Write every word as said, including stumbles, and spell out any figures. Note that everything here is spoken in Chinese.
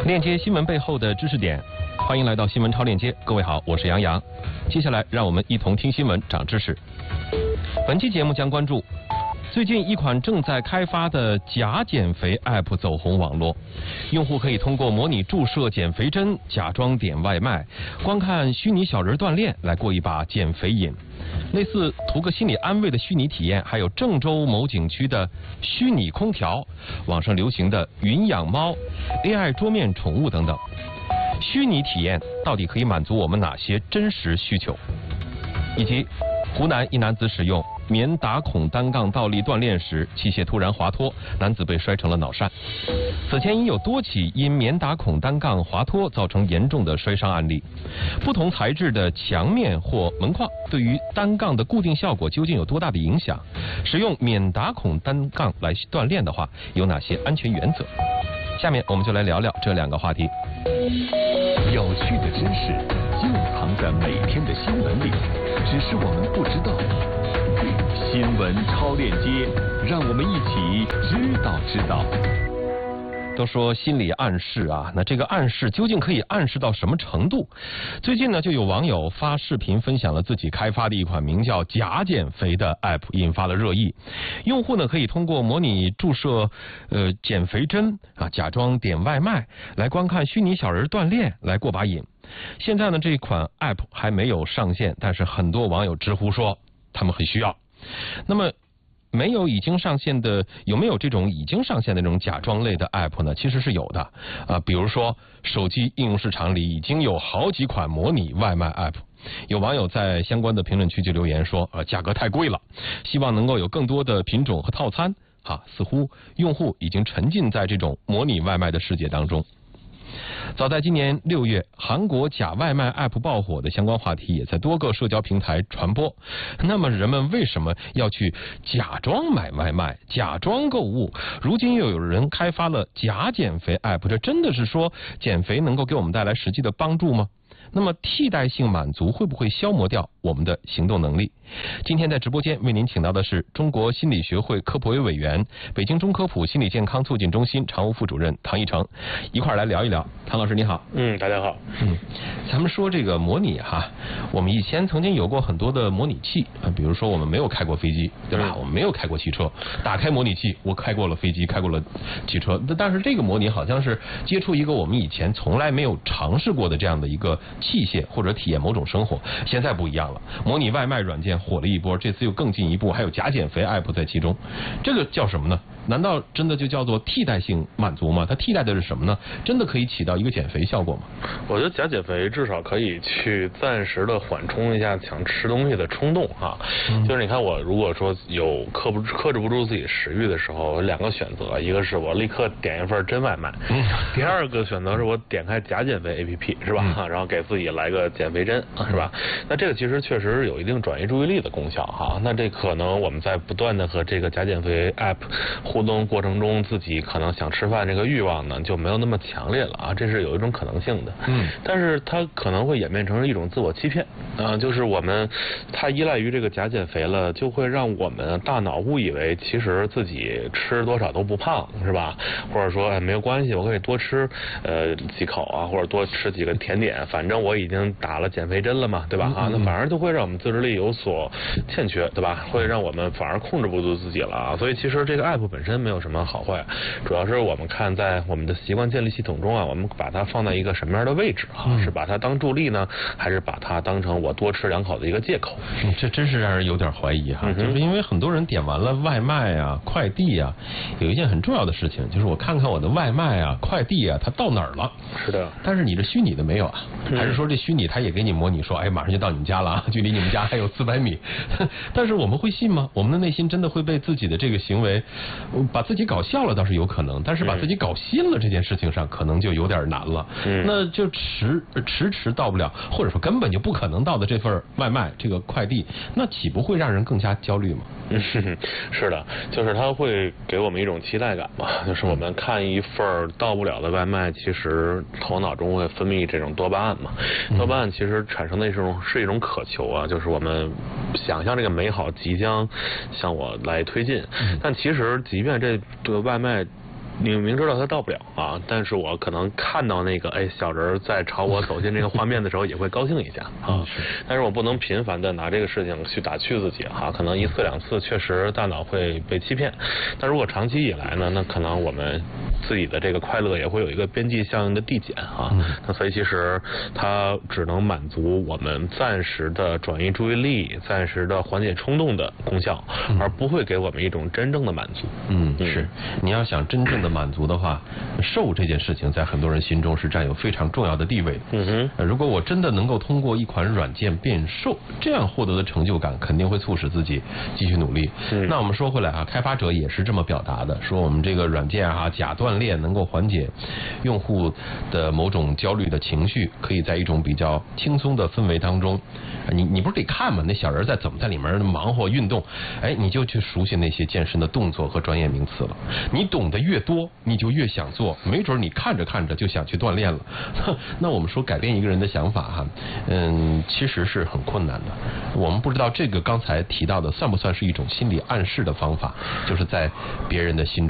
链接新闻背后的知识点，欢迎来到新闻超链接。各位好，我是杨洋。接下来让我们一同听新闻，长知识。本期节目将关注最近一款正在开发的假减肥 App 走红网络，用户可以通过模拟注射减肥针、假装点外卖、观看虚拟小人锻炼来过一把减肥瘾。类似图个心理安慰的虚拟体验，还有郑州某景区的虚拟空调，网上流行的云养猫、A I 桌面宠物等等。虚拟体验到底可以满足我们哪些真实需求？以及湖南一男子使用免打孔单杠倒立锻炼时，器械突然滑脱，男子被摔成了脑疝。此前已有多起因免打孔单杠滑脱造成严重的摔伤案例。不同材质的墙面或门框对于单杠的固定效果究竟有多大的影响？使用免打孔单杠来锻炼的话，有哪些安全原则？下面我们就来聊聊这两个话题。 有趣的知识就藏在每天的新闻里，只是我们不知道。新闻超链接，让我们一起知道知道。 都说心理暗示啊，那这个暗示究竟可以暗示到什么程度？最近呢，就有网友发视频分享了自己开发的一款名叫假减肥的 App， 引发了热议。用户呢可以通过模拟注射呃减肥针啊，假装点外卖来观看虚拟小人锻炼来过把瘾。现在呢，这款 App 还没有上线，但是很多网友直呼说他们很需要。那么没有已经上线的，有没有这种已经上线的这种假装类的 App 呢？其实是有的啊，比如说手机应用市场里已经有好几款模拟外卖 App。有网友在相关的评论区就留言说，呃，价格太贵了，希望能够有更多的品种和套餐。哈，似乎用户已经沉浸在这种模拟外卖的世界当中。早在今年六月，韩国假外卖 App 爆火的相关话题也在多个社交平台传播。那么人们为什么要去假装买外卖、假装购物？如今又有人开发了假减肥 App， 这真的是说减肥能够给我们带来实际的帮助吗？那么替代性满足会不会消磨掉我们的行动能力？今天在直播间为您请到的是中国心理学会科普委委员、北京中科普心理健康促进中心常务副主任唐一成，一块儿来聊一聊。唐老师你好。 嗯，大家好。 嗯，咱们说这个模拟哈，我们以前曾经有过很多的模拟器啊，比如说我们没有开过飞机，对吧？嗯、我们没有开过汽车，打开模拟器，我开过了飞机，开过了汽车。但是这个模拟好像是接触一个我们以前从来没有尝试过的这样的一个器械或者体验某种生活。现在不一样了，模拟外卖软件火了一波，这次又更进一步，还有假减肥 App 在其中。这个叫什么呢？难道真的就叫做替代性满足吗？它替代的是什么呢？真的可以起到一个减肥效果吗？ 我觉得假减肥至少可以去暂时的缓冲一下想吃东西的冲动哈、嗯。就是你看我如果说有克不克制不住自己食欲的时候，有两个选择，一个是我立刻点一份真外卖，嗯、第二个选择是我点开假减肥 A P P 是吧、嗯？然后给自己来个减肥针是吧？那这个其实确实有一定转移注意力的功效哈。那这可能我们在不断的和这个假减肥 App 互动过程中，自己可能想吃饭这个欲望呢就没有那么强烈了啊，这是有一种可能性的。嗯，但是它可能会演变成一种自我欺骗啊，就是我们太依赖于这个假减肥了，就会让我们大脑误以为其实自己吃多少都不胖是吧？或者说哎没有关系，我可以多吃呃几口啊，或者多吃几个甜点，反正我已经打了减肥针了嘛，对吧？啊，那反而就会让我们自制力有所欠缺，对吧？会让我们反而控制不住自己了啊。所以其实这个 app 本身没有什么好坏，主要是我们看在我们的习惯建立系统中啊，我们把它放在一个什么样的位置啊？嗯、是把它当助力呢，还是把它当成我多吃两口的一个借口？ 嗯、这真是让人有点怀疑哈、嗯，就是因为很多人点完了外卖啊、快递啊，有一件很重要的事情，就是我看看我的外卖啊、快递啊，它到哪儿了？ 是的。但是你这虚拟的没有啊？嗯、还是说这虚拟它也给你模拟说，哎，马上就到你们家了啊，距离你们家还有四百米？但是我们会信吗？我们的内心真的会被自己的这个行为把自己搞笑了倒是有可能，但是把自己搞信了这件事情上可能就有点难了。嗯、那就迟迟迟到不了，或者说根本就不可能到的这份外卖这个快递，那岂不会让人更加焦虑吗？ 嗯，是的，就是它会给我们一种期待感嘛，就是我们看一份到不了的外卖，其实头脑中会分泌这种多巴胺嘛。多巴胺其实产生的是一种是一种渴求啊，就是我们想象这个美好即将向我来推进。但其实即便这个外卖你明知道他到不了啊，但是我可能看到那个哎小人在朝我走进这个画面的时候，也会高兴一下啊。但是我不能频繁的拿这个事情去打趣自己哈，可能一次两次确实大脑会被欺骗，但如果长期以来呢，那可能我们自己的这个快乐也会有一个边际效应的递减啊。那所以其实它只能满足我们暂时的转移注意力、暂时的缓解冲动的功效，而不会给我们一种真正的满足。 嗯，是。你要想真正的满足的话，瘦这件事情在很多人心中是占有非常重要的地位。嗯哼。呃、如果我真的能够通过一款软件变瘦，这样获得的成就感肯定会促使自己继续努力。嗯。那我们说回来啊，开发者也是这么表达的，说我们这个软件啊，假锻炼能够缓解用户的某种焦虑的情绪，可以在一种比较轻松的氛围当中，你你不是得看吗？那小人在怎么在里面忙活运动，哎，你就去熟悉那些健身的动作和专业名词了。你懂得越多，你就越想做，没准你看着看着就想去锻炼了。那我们说改变一个人的想法哈，嗯，其实是很困难的。我们不知道这个刚才提到的算不算是一种心理暗示的方法，就是在别人的心中